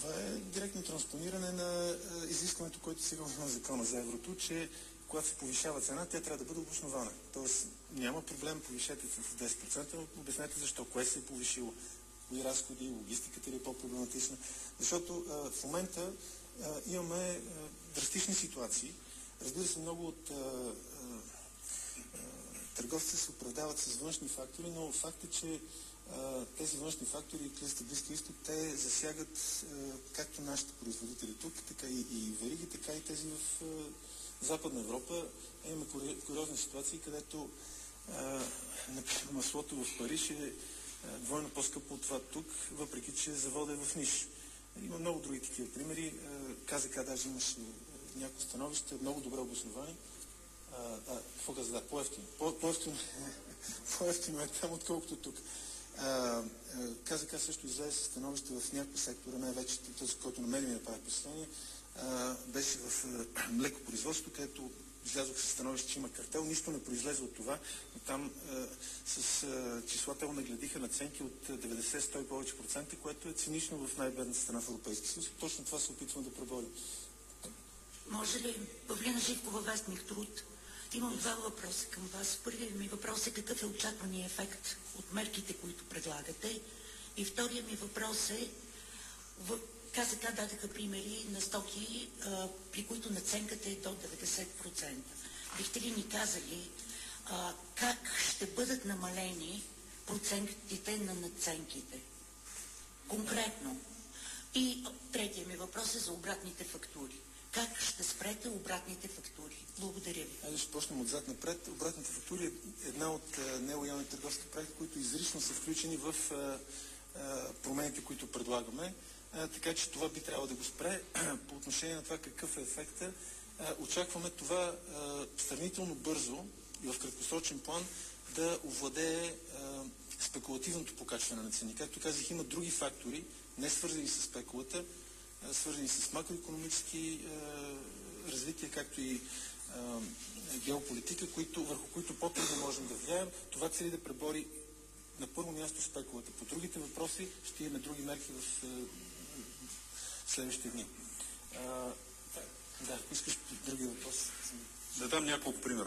Това е директно транспониране на изискването, което сега има в закона за еврото, че когато се повишава цена, тя трябва да бъде обоснована. Тоест няма проблем, повишете с 10%, но обяснете защо, кое се е повишило, кои разходи, логистиката ли е по-проблематична. Защото в момента имаме драстични ситуации. Разбира се, много от търговците се оправдават с външни фактори, но факт е, че тези външни фактори в кризата Близкия изток, те засягат както нашите производители тук, така и вериги, така и тези в Западна Европа. Имаме куриозни ситуации, където например маслото в Париж е двойно по-скъпо от това тук, въпреки че завода е в Ниш. Има много други такива примери. КЗК даже имаше някои становища, много добре обосновани. Какво каза? Да, по-ефтино. По-ефтино е там, отколкото тук. КЗК също излезе със становище в някои сектора, най-вече този, който на мен ми направи впечатление, беше в млекопроизводството, където излязох със становище, че има картел. Нищо не произлезе от това, но там с числата нагледиха наценки от 90-100 и повече процента, което е цинично в най-бедната страна в Европейския съюз. Точно това се опитвам да преборим. Може ли, Павлина Живкова, вестник Труд? Имам два въпроса към вас. Първият ми въпрос е какъв е очаквания ефект от мерките, които предлагате. И вторият ми въпрос е, КЗК дадаха примери на стоки, при които наценката е до 90%. Бихте ли ни казали как ще бъдат намалени процентите на наценките? Конкретно. И третия ми въпрос е за обратните фактури. Как ще спрете обратните фактури? Благодаря ви. Ще почнем отзад напред. Обратните фактури е една от нелоялните търговски практики, които изрично са включени в промените, които предлагаме. Така че това би трябвало да го спре. По отношение на това какъв е ефекта, очакваме това сравнително бързо и в краткосрочен план да овладее спекулативното покачване на цени. Както казах, има други фактори, не свързани с спекулата, свързани с макроекономически развитие, както и геополитика, върху които по-трудно можем да влияем. Това цели да пребори на първо място спекулата. По другите въпроси ще имаме други мерки в следващите дни. Да, искаш други въпроси? Да дам няколко примера.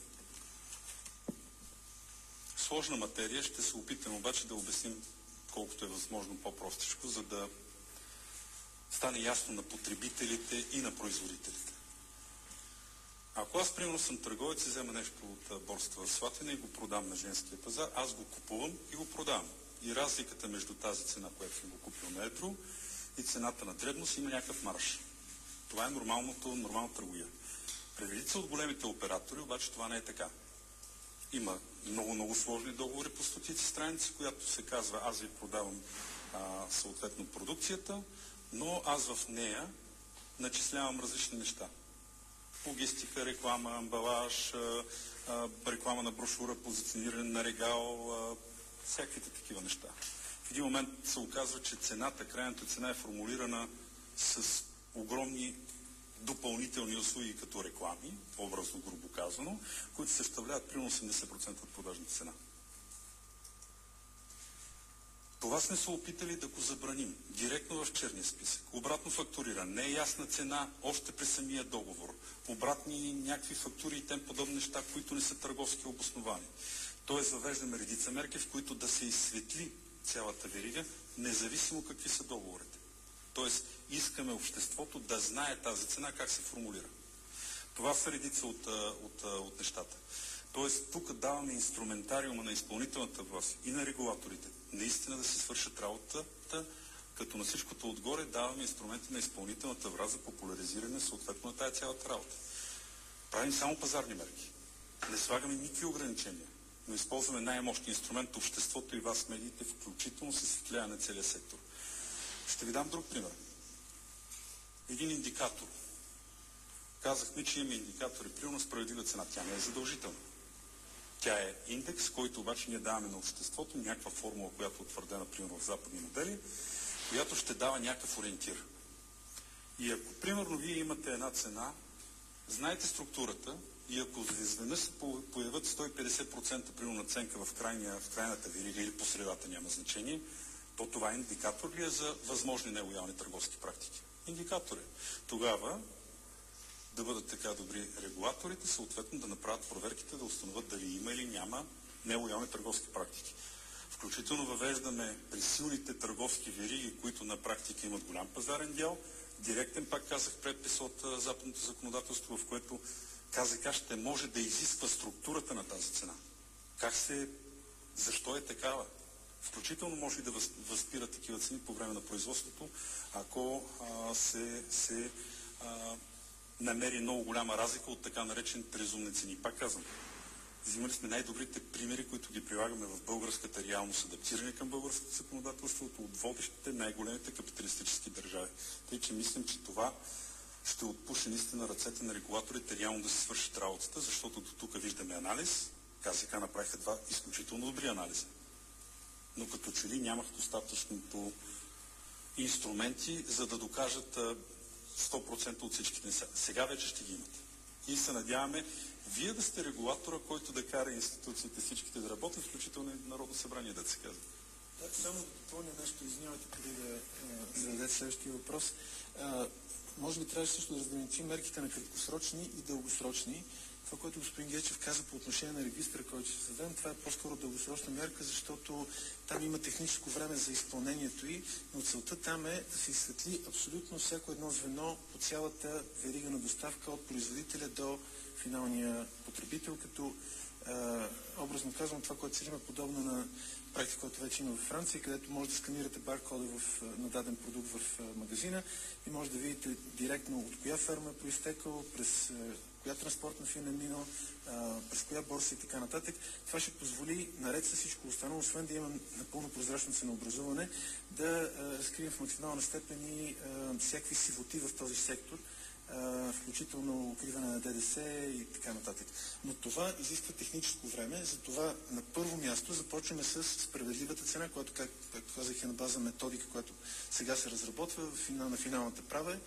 Сложна материя, ще се опитам обаче да обясним колкото е възможно по-простичко, за да стане ясно на потребителите и на производителите. Ако аз, примерно, съм търговец и взема нещо от борсата в Слатина и го продам на женския пазар, аз го купувам и го продавам. И разликата между тази цена, която съм го купил на едро, и цената на дребно си има някакъв марж. Това е нормална търговия. При редица от големите оператори, обаче това не е така. Има много сложни договори по стотици страници, която се казва, аз ви продавам съответно продукцията, но аз в нея начислявам различни неща. Логистика, реклама, амбалаж, реклама на брошура, позициониране на регал, всякаквите такива неща. В един момент се оказва, че крайната цена е формулирана с огромни допълнителни услуги като реклами, образно грубо казано, които съставляват примерно 80% от продажната цена. Това сме се опитали да го забраним директно в черния списък. Обратно фактуриране, не е ясна цена още при самия договор. Обратни някакви фактури и тем подобни неща, които не са търговски обосновани. Тоест въвеждаме редица мерки, в които да се изсветли цялата верига, независимо какви са договорите. Тоест искаме обществото да знае тази цена как се формулира. Това са редица от нещата. Тоест тук даваме инструментариума на изпълнителната власт и на регулаторите наистина да се свършат работата, като на всичкото отгоре даваме инструменти на изпълнителната власт за популяризиране съответно на тази цялата работа. Правим само пазарни мерки. Не слагаме никакви ограничения, но използваме най-мощния инструмент обществото и вас, медиите, включително се светлява на целия сектор. Ще ви дам друг пример. Един индикатор. Казахме, че имаме индикатори, примерно справедлива цена. Тя не е задължителна. Тя е индекс, който обаче ние даваме на обществото, някаква формула, която е утвърдена, примерно в западни модели, която ще дава някакъв ориентир. И ако, примерно, вие имате една цена, знаете структурата и ако изведнъж се появят 150% примерно наценка в крайната верига или по средата, няма значение, то това индикатор ли е за възможни нелоялни търговски практики? Индикатор е. Тогава да бъдат така добри регулаторите, съответно да направят проверките, да установят дали има или няма нелоялни търговски практики. Включително въвеждаме при силните търговски вериги, които на практика имат голям пазарен дял, директен, пак казах, предпис от западното законодателство, в което КЗК ще може да изисква структурата на тази цена. Защо е такава? Включително може и да възпира такива цени по време на производството, ако се намери много голяма разлика от така наречените разумни цени. Пак казвам, взимали сме най-добрите примери, които ги прилагаме в българската реалност, адаптирани към българското законодателство от водещите най-големите капиталистически държави. Тъй, че мислим, че това ще отпуши наистина ръцете на регулаторите реално да се свършат работата, защото до тук виждаме анализ. КЗК направиха два изключително добри анализа. Но като че ли нямах достатъчното инструменти, за да докажат 100% от всичките неща. Сега вече ще ги имате. И се надяваме вие да сте регулатора, който да кара институциите всичките да работят, включително и Народно събрание, да се казва. Да, само да допълня нещо, извинявайте, преди да зададете следващия въпрос. Може би трябваше също да разграничим мерките на краткосрочни и дългосрочни. Това, което господин Гечев каза по отношение на регистъра, който ще създадем, това е по-скоро дългосрочна мерка, защото там има техническо време за изпълнението й, но целта там е да се изсветли абсолютно всяко едно звено по цялата верига на доставка от производителя до финалния потребител, като образно казвам, това, което се има подобно на практика, която вече има във Франция, където може да сканирате баркода на даден продукт в магазина и може да видите директно от коя ферма е произтекал, през коя транспортна фирма е минал, през коя борса и така нататък. Това ще позволи, наред с всичко останало, освен да има напълно прозрачно ценообразуване, да разкрием в максимална степен и всякакви сивоти в този сектор, включително укриване на ДДС и така нататък. Но това изисква техническо време, затова на първо място започваме с справедливата цена, която, както казах, е на база методика, която сега се разработва на финалната права.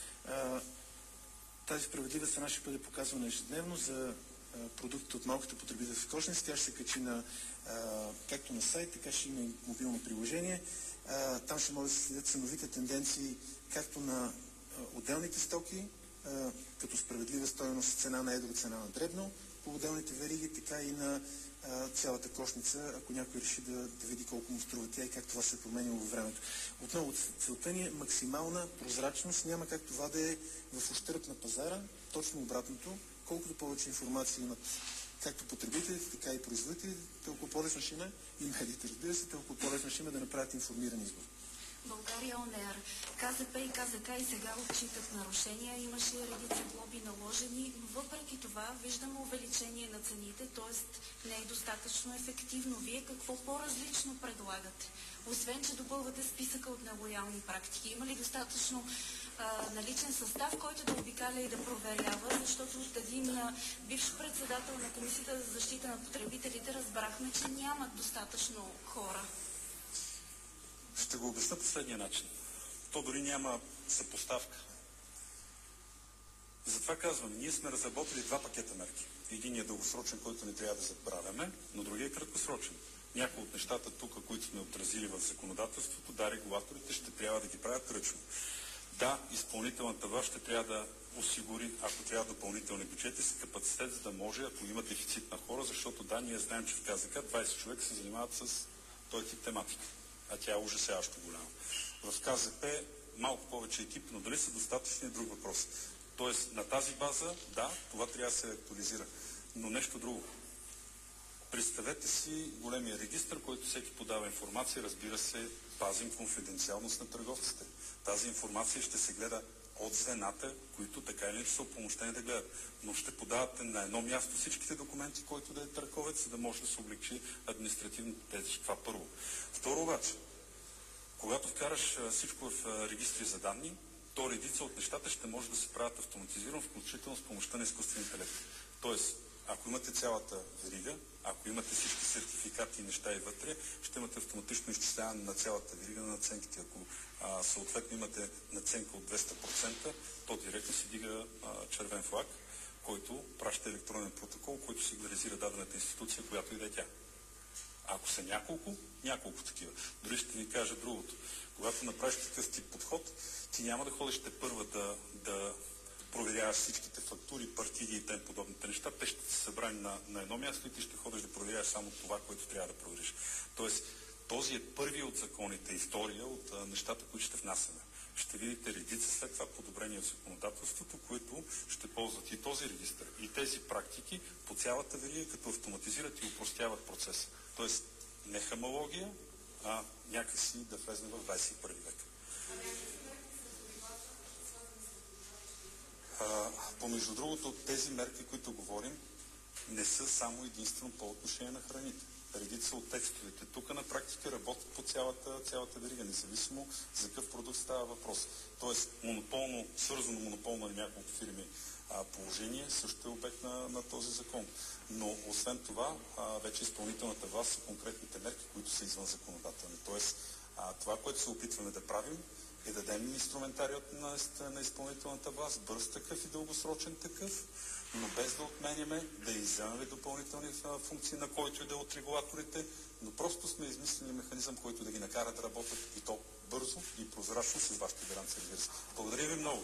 Тази справедлива цена ще бъде показвана ежедневно за продуктите от малките потребителски кошници. Тя ще се качи както на сайт, така ще има и мобилно приложение. Там ще може да се следят ценовите тенденции както на отделните стоки, като справедлива стойност, цена на едро, цена на дребно, по отделните вериги, така и на цялата кошница, ако някой реши да види колко му струва тя и как това се е променило във времето. Отново, целта ни е максимална прозрачност, няма как това да е в ущърб на пазара, точно обратното, колкото повече информация имат както потребителите, така и производителите, толкова по-лесно ще има и медиите, разбира се, толкова по-лесно ще има да направят информиран избор. България ОНР. КЗП и КЗК и сега отчитат нарушения. Имаше редица глоби наложени, но въпреки това виждаме увеличение на цените, т.е. не е достатъчно ефективно. Вие какво по-различно предлагате? Освен, че допълвате списъка от нелоялни практики. Има ли достатъчно наличен състав, който да обикаля и да проверява, защото от един бивш председател на Комисията за защита на потребителите разбрахме, че нямат достатъчно хора. Ще го обясня последния начин. То дори няма съпоставка. Затова казвам, ние сме разработили два пакета мерки. Единият е дългосрочен, който не трябва да забравяме, но другият е краткосрочен. Някои от нещата тук, които сме отразили в законодателството, да, регулаторите ще трябва да ги правят ръчно. Да, изпълнителната власт ще трябва да осигури, ако трябва допълнителни бюджети, с капацитет, за да може, ако има дефицит на хора, защото да, ние знаем, че в КЗК 20 човека се занимават с този тип тематика. А тя е ужасяващо голяма. В КЗП малко повече екип, но дали са достатъчни е друг въпрос. Тоест на тази база, да, това трябва да се актуализира. Но нещо друго. Представете си големия регистр, който всеки подава информация, разбира се, пазим конфиденциалност на търговците. Тази информация ще се гледа от звената, които така или иначе са упълномощени да гледат. Но ще подавате на едно място всичките документи, който да е търговец, за да може да се облегчи административната тежест. Това първо. Второ обаче, когато вкараш всичко в регистри за данни, то редица от нещата ще може да се правят автоматизирано, включително с помощта на изкуствен интелект. Тоест, ако имате цялата верига, ако имате всички сертификати и неща и вътре, ще имате автоматично изчисляване на цялата верига на наценките. Ако съответно имате наценка от 200%, то директно се дига червен флаг, който праща електронен протокол, който сигнализира дадената институция, която и да е тя. Ако са няколко такива. Дори ще ви кажа другото. Когато направиш такъв тип подход, ти няма да ходиш първа да проверяваш всичките фактури, партиди и тем подобните неща. Те ще се събрани на едно място и ти ще ходиш да проверяваш само това, което трябва да провериш. Тоест, този е първия от законите и втория от нещата, които ще внасяме. Ще видите редица след това подобрения в законодателството, които ще ползват и този регистр, и тези практики по цялата верига, като автоматизират и упростяват процеса. Тоест, не хамология, а някакси да влезне в 21 век. Помежду другото, тези мерки, които говорим, не са само единствено по отношение на храните. Редица от текстовете тук на практика работят по цялата верига, независимо за какъв продукт става въпрос. Тоест, свързано монополно на няколко фирми положение също е обект на този закон. Но освен това, вече изпълнителната власт са конкретните мерки, които са извън законодателни. Тоест, това, което се опитваме да правим, е да дадем инструментарият на изпълнителната власт, бърз такъв и дългосрочен такъв, но без да отменяме, да изземаме допълнителни функции на който и да е от регулаторите, но просто сме измислили механизъм, който да ги накара да работят и то бързо и прозрачно с вашите гаранции, разбира се. Благодаря ви много.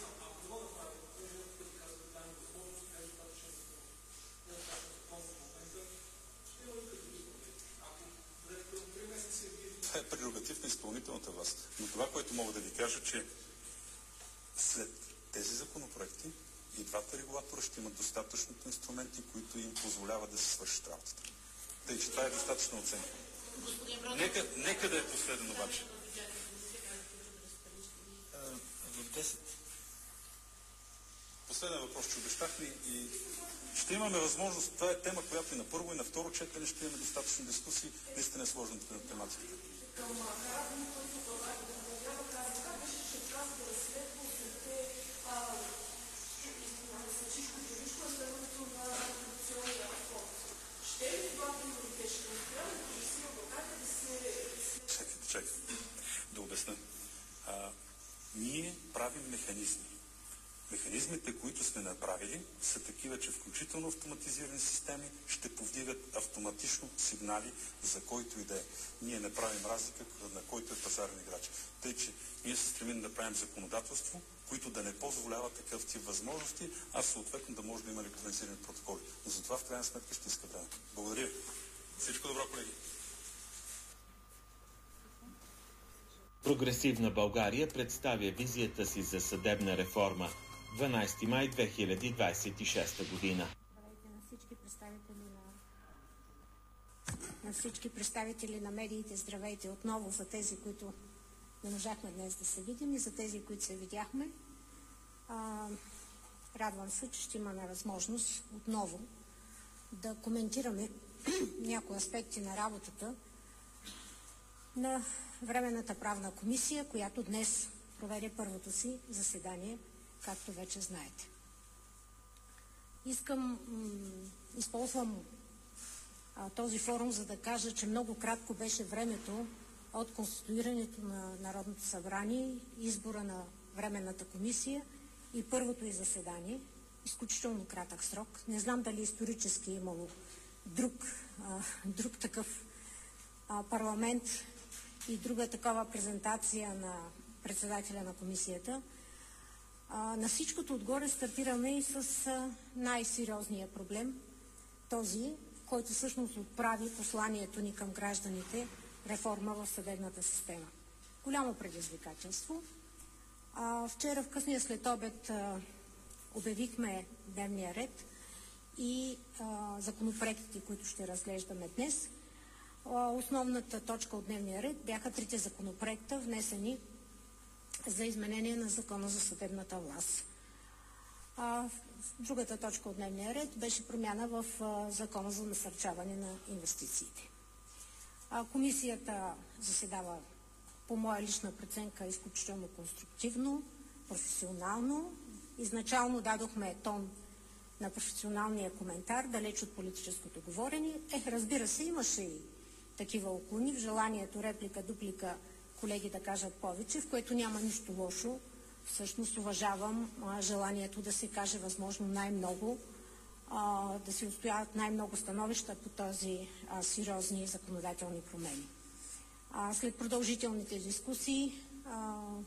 Това е прерогатив на изпълнителната власт. Но това, което мога да ви кажа, че след тези законопроекти и двата регулатора ще имат достатъчно инструменти, които им позволяват да се свършат работата. Тъй, че това е достатъчна оценка. Нека да е последен обаче. В 10. Последен въпрос, че обещахме и ще имаме възможност. Това е тема, която и на първо и на второ четене ще имаме достатъчно дискусии. Наистина е сложна тематиката. Чакай. Да обясня. Ние правим механизми. Механизмите, които сме направили, са такива, че включително автоматизирани системи ще повдигат автоматично сигнали за който и да е. Ние не правим разлика на който е пазарен играч. Тъй, че ние се стремим да правим законодателство, които да не позволяват такъв тип възможности, а съответно да може да има електронизирани протоколи. Но затова в крайна сметка ще иска време. Благодаря. Всичко добро, колеги. Прогресивна България представя визията си за съдебна реформа. 12 май 2026 година. На всички представители на медиите, здравейте отново за тези, които не можахме днес да се видим и за тези, които се видяхме. Радвам се, че ще имаме възможност отново да коментираме някои аспекти на работата на Временната правна комисия, която днес проведе първото си заседание, както вече знаете. Използвам този форум, за да кажа, че много кратко беше времето от конституирането на Народното събрание, избора на Временната комисия и първото й заседание. Изключително кратък срок. Не знам дали исторически е имало друг такъв парламент и друга такава презентация на председателя на комисията. На всичкото отгоре стартираме и с най-сериозния проблем, този, който всъщност отправи посланието ни към гражданите – реформа в съдебната система. Голямо предизвикателство. Вчера в късния следобед обявихме дневния ред и законопроектите, които ще разглеждаме днес. Основната точка от дневния ред бяха трите законопроекта, внесени за изменение на Закона за съдебната власт. Другата точка от дневния ред беше промяна в Закона за насърчаване на инвестициите. Комисията заседава по моя лична преценка изключително конструктивно, професионално. Изначално дадохме тон на професионалния коментар, далеч от политическото говорене. Разбира се, имаше и такива уклони в желанието реплика, дуплика колеги да кажат повече, в което няма нищо лошо. Всъщност уважавам желанието да се каже възможно най-много да се отстояват най-много становища по този сериозни законодателни промени. След продължителните дискусии